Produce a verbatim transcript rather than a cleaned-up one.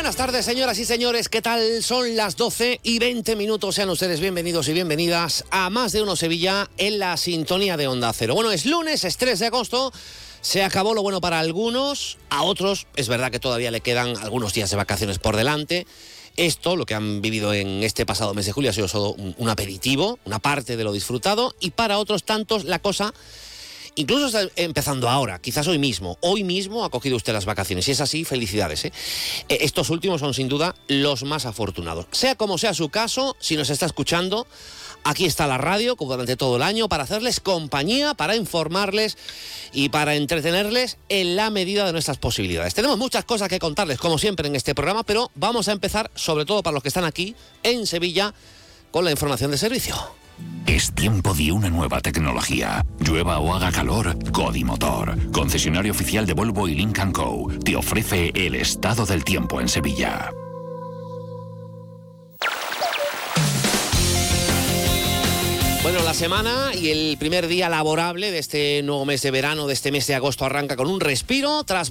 Buenas tardes, señoras y señores, ¿qué tal? Son las doce y veinte minutos, sean ustedes bienvenidos y bienvenidas a Más de Uno Sevilla en la sintonía de Onda Cero. Bueno, es lunes, es tres de agosto, se acabó lo bueno para algunos, a otros es verdad que todavía le quedan algunos días de vacaciones por delante. Esto, lo que han vivido en este pasado mes de julio, ha sido solo un, un aperitivo, una parte de lo disfrutado, y para otros tantos la cosa incluso está empezando ahora, quizás hoy mismo. Hoy mismo ha cogido usted las vacaciones. Si es así, felicidades, ¿eh? Estos últimos son sin duda los más afortunados. Sea como sea su caso, si nos está escuchando, aquí está la radio, como durante todo el año, para hacerles compañía, para informarles y para entretenerles en la medida de nuestras posibilidades. Tenemos muchas cosas que contarles, como siempre, en este programa, pero vamos a empezar, sobre todo para los que están aquí, en Sevilla, con la información de servicio. Es tiempo de una nueva tecnología. Llueva o haga calor, Codimotor, concesionario oficial de Volvo y Lynk and Co, te ofrece el estado del tiempo en Sevilla. Bueno, la semana y el primer día laborable de este nuevo mes de verano, de este mes de agosto, arranca con un respiro tras